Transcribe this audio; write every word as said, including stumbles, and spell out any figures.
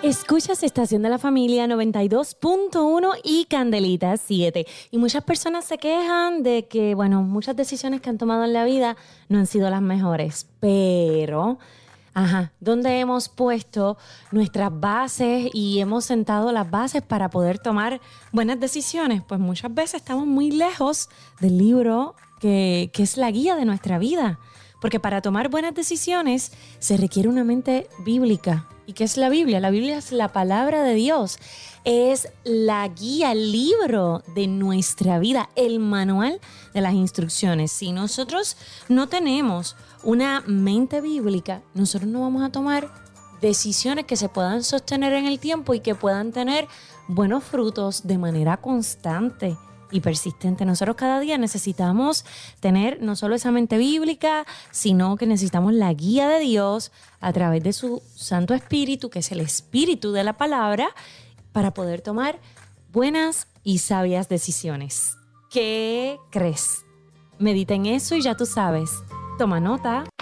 Escuchas Estación de la Familia noventa y dos punto uno y Candelita siete. Y muchas personas se quejan de que, bueno, muchas decisiones que han tomado en la vida no han sido las mejores. Pero, ajá, ¿dónde hemos puesto nuestras bases y hemos sentado las bases para poder tomar buenas decisiones? Pues muchas veces estamos muy lejos del libro que, que es la guía de nuestra vida. Porque para tomar buenas decisiones se requiere una mente bíblica. ¿Y qué es la Biblia? La Biblia es la palabra de Dios. Es la guía, el libro de nuestra vida, el manual de las instrucciones. Si nosotros no tenemos una mente bíblica, nosotros no vamos a tomar decisiones que se puedan sostener en el tiempo y que puedan tener buenos frutos de manera constante y persistente. Nosotros cada día necesitamos tener no solo esa mente bíblica, sino que necesitamos la guía de Dios a través de su Santo Espíritu, que es el Espíritu de la palabra, para poder tomar buenas y sabias decisiones. ¿Qué crees? Medita en eso y ya tú sabes. Toma nota.